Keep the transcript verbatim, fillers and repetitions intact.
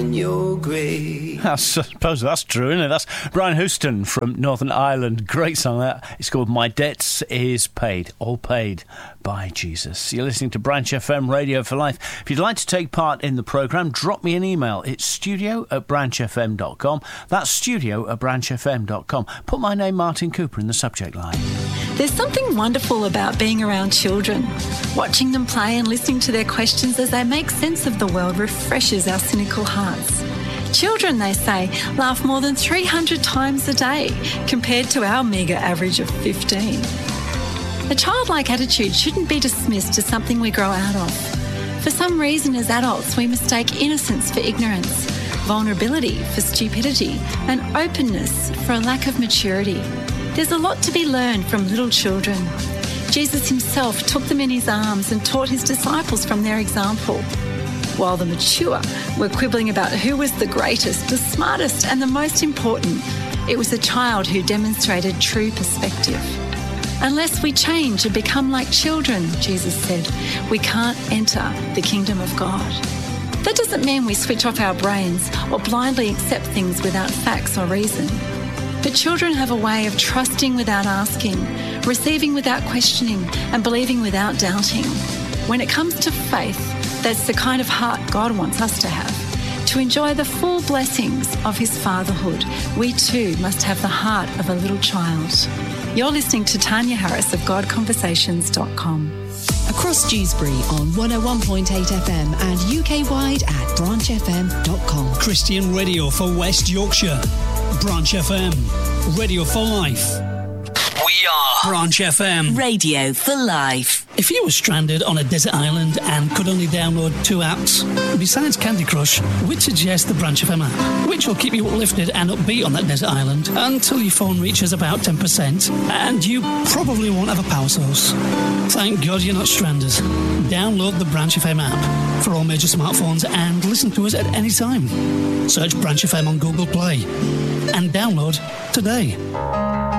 Your grave. I suppose that's true, isn't it? That's Brian Houston from Northern Ireland. Great song that. It's called My Debts Is Paid. All paid by Jesus. You're listening to Branch F M Radio for Life. If you'd like to take part in the programme, drop me an email. It's studio at branch f m dot com. That's studio at branch f m dot com. Put my name, Martin Cooper, in the subject line. There's something wonderful about being around children. Watching them play and listening to their questions as they make sense of the world refreshes our cynical hearts. Children, they say, laugh more than three hundred times a day compared to our meagre average of fifteen. A childlike attitude shouldn't be dismissed as something we grow out of. For some reason, as adults, we mistake innocence for ignorance, vulnerability for stupidity, and openness for a lack of maturity. There's a lot to be learned from little children. Jesus himself took them in his arms and taught his disciples from their example. While the mature were quibbling about who was the greatest, the smartest, and the most important, it was the child who demonstrated true perspective. Unless we change and become like children, Jesus said, we can't enter the kingdom of God. That doesn't mean we switch off our brains or blindly accept things without facts or reason. But children have a way of trusting without asking, receiving without questioning, and believing without doubting. When it comes to faith, that's the kind of heart God wants us to have. To enjoy the full blessings of his fatherhood, we too must have the heart of a little child. You're listening to Tanya Harris of God Conversations dot com. Across Dewsbury on one oh one point eight F M and U K-wide at branch f m dot com. Christian radio for West Yorkshire. Branch F M. Radio for Life. We are Branch F M. Radio for Life. If you were stranded on a desert island and could only download two apps, besides Candy Crush, we'd suggest the Branch F M app, which will keep you uplifted and upbeat on that desert island until your phone reaches about ten percent, and you probably won't have a power source. Thank God you're not stranded. Download the Branch F M app for all major smartphones and listen to us at any time. Search Branch F M on Google Play and download today.